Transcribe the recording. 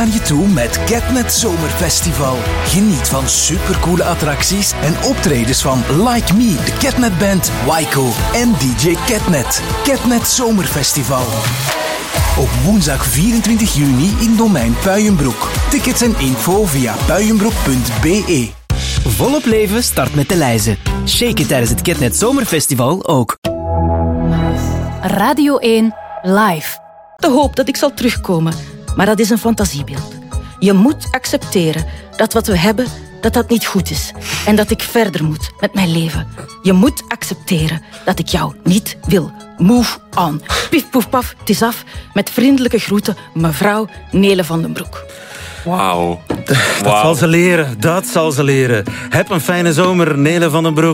naar je toe met Catnet Zomerfestival. Geniet van supercoole attracties en optredens van Like Me, de Catnet Band, Waiko en DJ Catnet. Catnet Zomerfestival. Op woensdag 24 juni in Domein Puijenbroek. Tickets en info via puijenbroek.be. Volop leven start met de lijzen. Shake it tijdens het Catnet Zomerfestival ook. Radio 1 live. De hoop dat ik zal terugkomen, maar dat is een fantasiebeeld. Je moet accepteren dat wat we hebben, dat niet goed is. En dat ik verder moet met mijn leven. Je moet accepteren dat ik jou niet wil. Move on. Pief, poef, paf, het is af. Met vriendelijke groeten, mevrouw Nele van den Broek. Wauw. Dat zal ze leren, dat zal ze leren. Heb een fijne zomer, Nele van den Broek.